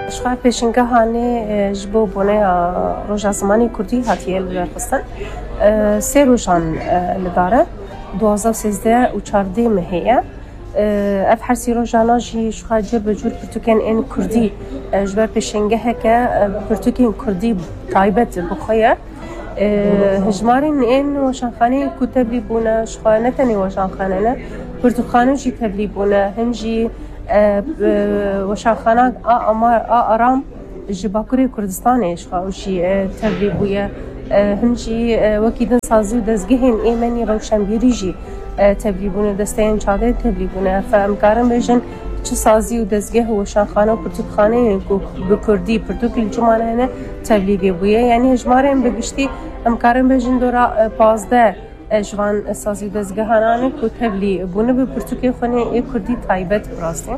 شخص پیشنگاه هانی جبو بونه روزا زمانی کردی هاتیه لرخستن سه روزان لداره 12 و 14 مهیه اف حرسی روزانا جی شخص جب جور پرتوکن این کردی جبر پیشنگاه که پرتوکن کردی تایبت بخویه هجمارین این وشانخانه کتبلی بونه شخص نتنی وشانخانه نه پرتوخانه جی تبلی بونه هم جی وشانخانه آرام جباکوری کردستان شخصی تبلی بویه هنجی وکیدن سازی و دزگهین ایمنی روشنبیری جی تبلی بونه دستین چاده تبلی بونه فامکارم بجن چه سازی و دزگه و شانخانه و پرتوخانه بکردی پرتوکل جمانه نه تبلیغ بویه یعنی هجمارم بگشتی امکارم بجن دورا 15 جوان سازی و دزگه هنانه که تبلیغ بونه به پرتوکل خونه کردی تایبت براسته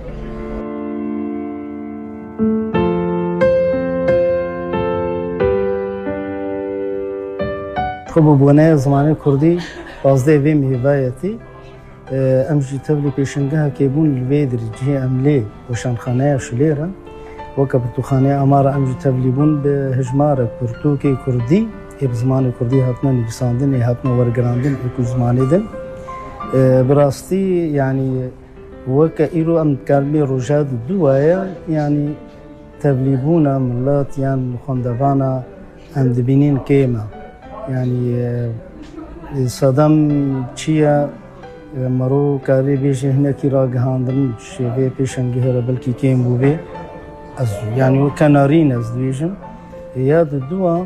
خب بونه زمان کردی 15 وی هدایتی امجی تبلی پیشنگاه که بون الویدر جه عملی وشانخانه شلیره وکا پرتوخانه اماره امجی تبلی بون به هجمار پرتوکی کردی اب زمان کردی هاتنا نویساندن هاتنا ورگراندن اکو زمانی دن براستی یعنی وکا ایرو ام کارمی روجاد دوایه یعنی تبلی بونا ملات یعنی خاندوانا ام دبینین کیما يعني صدام چیه مرو کاری بیش هنکی را گهاندن شیوه پیشنگی را بلکی کیم بوده از یعنی و کنارین از دیجم یاد دو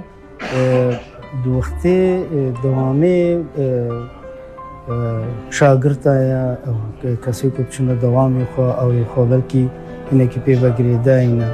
وقتی دوامی شاگرد یا کسی که چنو دوامی خو او خو بلکی هنکی پی بگریده اینا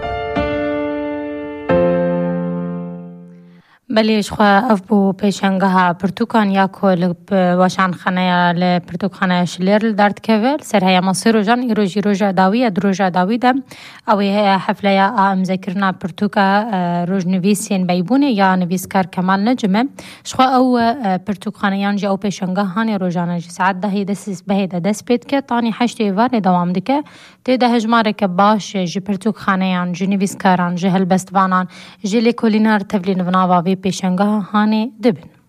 بلیش خو اف بو پیشنگاه پرتوکان یا کل واشان خانه ل پرتوکانه شلر درد کول سر هيا مصير جان ایروجی روجا داوی دروجا داوی دم او حفله یا مذکرنا پرتوکا روج نویسین بیبونه یا نویسکار کمال نجمه شخو او پرتوکانه یانجی او پیشنگاه هانی روجانه جی ساعت ده دست بهیده دست بید که تانی 8 ایوار دوام دکه تیده هجماره که باش جی پرتوکانه یان جی نویسکاران جی هلبستوانان جی لیکولینار تبلین وناواوی پیشنگاه هانی دبن